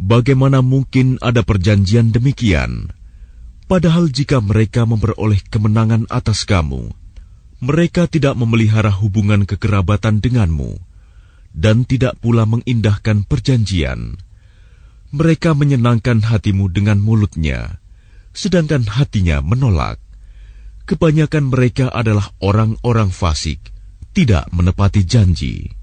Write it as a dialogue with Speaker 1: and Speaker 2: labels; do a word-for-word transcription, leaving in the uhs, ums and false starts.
Speaker 1: Bagaimana mungkin ada perjanjian demikian? Padahal jika mereka memperoleh kemenangan atas kamu, mereka tidak memelihara hubungan kekerabatan denganmu, dan tidak pula mengindahkan perjanjian. Mereka menyenangkan hatimu dengan mulutnya, sedangkan hatinya menolak. Kebanyakan mereka adalah orang-orang fasik, tidak menepati janji.